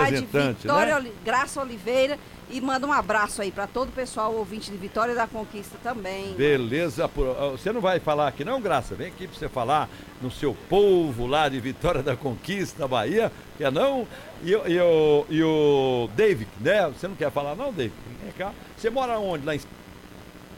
representante, Vitória, né? Graça Oliveira. E manda um abraço aí para todo o pessoal ouvinte de Vitória da Conquista também. Beleza. Você não vai falar aqui não, Graça? Vem aqui para você falar no seu povo lá de Vitória da Conquista, Bahia. Quer não? E o David, né? Você não quer falar não, David? Vem cá. Você mora onde? Lá em